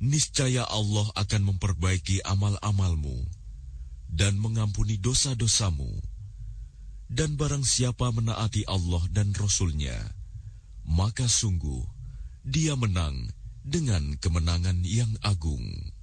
niscaya Allah akan memperbaiki amal-amalmu dan mengampuni dosa-dosamu. Dan barang siapa menaati Allah dan Rasul-Nya, maka sungguh dia menang dengan kemenangan yang agung.